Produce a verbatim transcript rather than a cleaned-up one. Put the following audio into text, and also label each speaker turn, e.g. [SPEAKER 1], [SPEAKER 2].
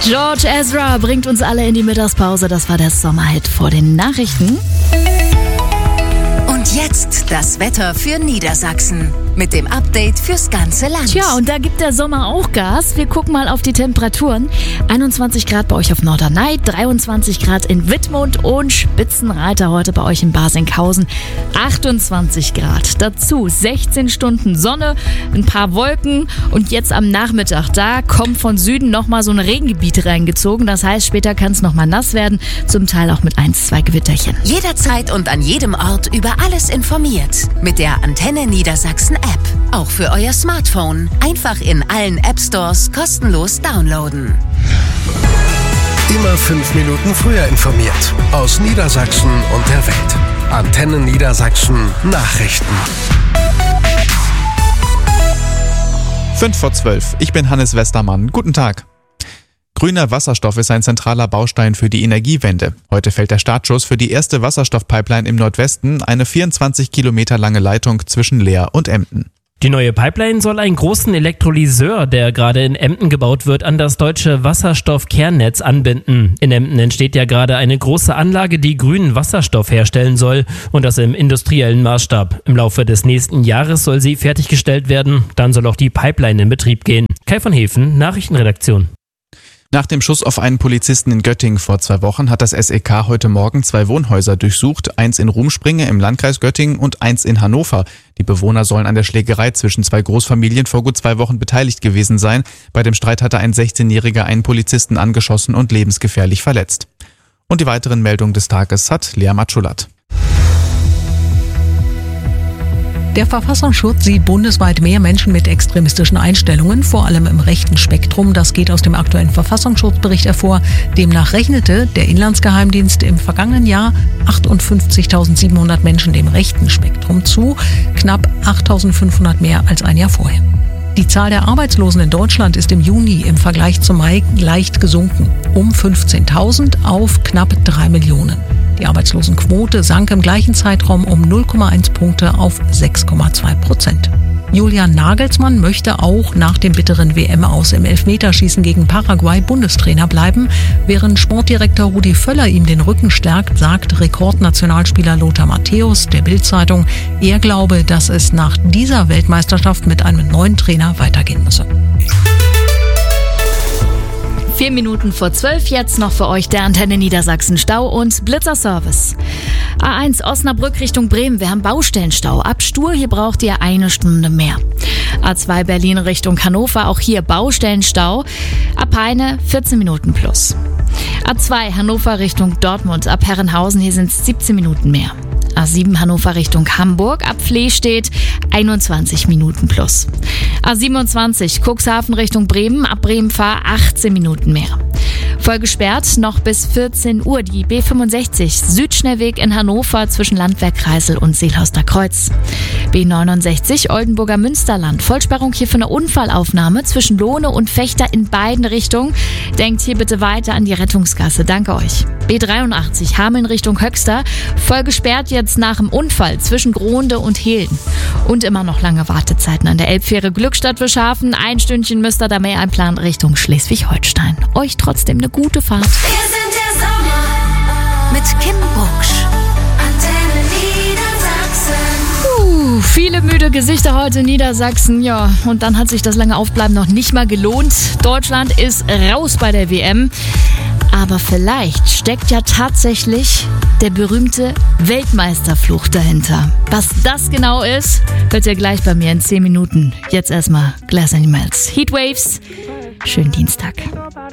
[SPEAKER 1] George Ezra bringt uns alle in die Mittagspause. Das war der Sommerhit vor den Nachrichten.
[SPEAKER 2] Und jetzt das Wetter für Niedersachsen mit dem Update fürs ganze Land.
[SPEAKER 1] Tja, und da gibt der Sommer auch Gas. Wir gucken mal auf die Temperaturen. einundzwanzig Grad bei euch auf Norderney, dreiundzwanzig Grad in Wittmund und Spitzenreiter heute bei euch in Barsinghausen, achtundzwanzig Grad. Dazu sechzehn Stunden Sonne, ein paar Wolken und jetzt am Nachmittag, da kommt von Süden nochmal so ein Regengebiet reingezogen. Das heißt, später kann es nochmal nass werden, zum Teil auch mit ein, zwei Gewitterchen.
[SPEAKER 2] Jederzeit und an jedem Ort über alles informiert. Mit der Antenne Niedersachsen App. Auch für euer Smartphone. Einfach in allen App Stores kostenlos downloaden.
[SPEAKER 3] Immer fünf Minuten früher informiert. Aus Niedersachsen und der Welt. Antenne Niedersachsen Nachrichten.
[SPEAKER 4] Fünf vor zwölf. Ich bin Hannes Westermann. Guten Tag. Grüner Wasserstoff ist ein zentraler Baustein für die Energiewende. Heute fällt der Startschuss für die erste Wasserstoffpipeline im Nordwesten, eine vierundzwanzig Kilometer lange Leitung zwischen Leer und Emden.
[SPEAKER 5] Die neue Pipeline soll einen großen Elektrolyseur, der gerade in Emden gebaut wird, an das deutsche Wasserstoffkernnetz anbinden. In Emden entsteht ja gerade eine große Anlage, die grünen Wasserstoff herstellen soll, und das im industriellen Maßstab. Im Laufe des nächsten Jahres soll sie fertiggestellt werden, dann soll auch die Pipeline in Betrieb gehen. Kai von Hefen, Nachrichtenredaktion.
[SPEAKER 4] Nach dem Schuss auf einen Polizisten in Göttingen vor zwei Wochen hat das S E K heute Morgen zwei Wohnhäuser durchsucht, eins in Rumspringe im Landkreis Göttingen und eins in Hannover. Die Bewohner sollen an der Schlägerei zwischen zwei Großfamilien vor gut zwei Wochen beteiligt gewesen sein. Bei dem Streit hatte ein sechzehnjähriger einen Polizisten angeschossen und lebensgefährlich verletzt. Und die weiteren Meldungen des Tages hat Lea Matschulat.
[SPEAKER 6] Der Verfassungsschutz sieht bundesweit mehr Menschen mit extremistischen Einstellungen, vor allem im rechten Spektrum. Das geht aus dem aktuellen Verfassungsschutzbericht hervor. Demnach rechnete der Inlandsgeheimdienst im vergangenen Jahr achtundfünfzigtausendsiebenhundert Menschen dem rechten Spektrum zu, knapp achttausendfünfhundert mehr als ein Jahr vorher. Die Zahl der Arbeitslosen in Deutschland ist im Juni im Vergleich zum Mai leicht gesunken, um fünfzehntausend auf knapp drei Millionen. Die Arbeitslosenquote sank im gleichen Zeitraum um null Komma eins Punkte auf sechs Komma zwei Prozent. Julian Nagelsmann möchte auch nach dem bitteren W M-Aus im Elfmeterschießen gegen Paraguay Bundestrainer bleiben. Während Sportdirektor Rudi Völler ihm den Rücken stärkt, sagt Rekordnationalspieler Lothar Matthäus der Bild-Zeitung, er glaube, dass es nach dieser Weltmeisterschaft mit einem neuen Trainer weitergehen müsse.
[SPEAKER 1] Vier Minuten vor zwölf, jetzt noch für euch der Antenne Niedersachsen Stau- und Blitzerservice. A eins Osnabrück Richtung Bremen, wir haben Baustellenstau. Ab Stur, hier braucht ihr eine Stunde mehr. A zwei Berlin Richtung Hannover, auch hier Baustellenstau. Ab Peine vierzehn Minuten plus. A zwei Hannover Richtung Dortmund, ab Herrenhausen, hier sind es siebzehn Minuten mehr. A sieben Hannover Richtung Hamburg, ab Flehstedt einundzwanzig Minuten plus. A siebenundzwanzig Cuxhaven Richtung Bremen, ab Bremen-Fahr achtzehn Minuten mehr. Voll gesperrt noch bis vierzehn Uhr die B fünfundsechzig Südschnellweg in Hannover zwischen Landwehr-Kreisel und Seelhauster Kreuz. B neunundsechzig Oldenburger Münsterland, Vollsperrung hier für eine Unfallaufnahme zwischen Lohne und Fechter in beiden Richtungen. Denkt hier bitte weiter an die Rettungsgasse, danke euch. B dreiundachtzig Hameln Richtung Höxter, voll gesperrt jetzt nach dem Unfall zwischen Gronde und Hehlen. Und immer noch lange Wartezeiten an der Elbfähre Glückstadt-Wischhafen. Ein Stündchen müsst ihr da mehr einplanen Richtung Schleswig-Holstein. Euch trotzdem eine gute Fahrt.
[SPEAKER 2] Wir sind der Sommer mit Kim Bucksch. Antenne Niedersachsen.
[SPEAKER 1] Uh, viele müde Gesichter heute in Niedersachsen. Ja, und dann hat sich das lange Aufbleiben noch nicht mal gelohnt. Deutschland ist raus bei der W M. Aber vielleicht steckt ja tatsächlich der berühmte Weltmeisterfluch dahinter. Was das genau ist, hört ihr gleich bei mir in zehn Minuten. Jetzt erstmal Glass Animals. Heatwaves. Schönen Dienstag.